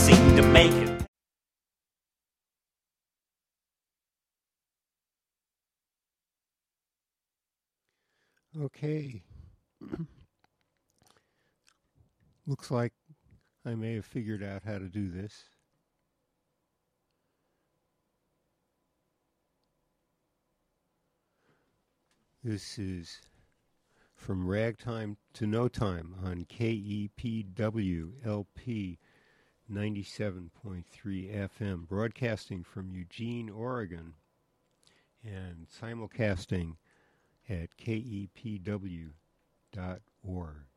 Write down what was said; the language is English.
seem to make it. Okay. Looks like I may have figured out how to do this. This is From Ragtime to No Time on KEPW LP 97.3 FM, broadcasting from Eugene, Oregon, and simulcasting at kepw.org.